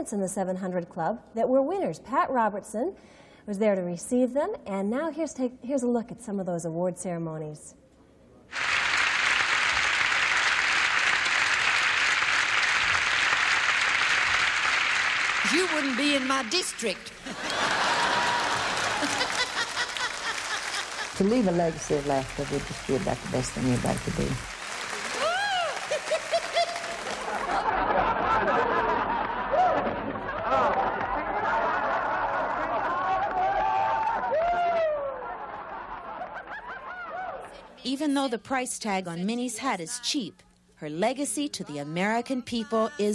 parents in the 700 Club that were winners. Pat Robertson was there to receive them, and now here's a look at some of those award ceremonies. You wouldn't be in my district. To leave a legacy of laughter would just be about the best thing anybody could do. Even though the price tag on Minnie's hat is cheap, her legacy to the American people is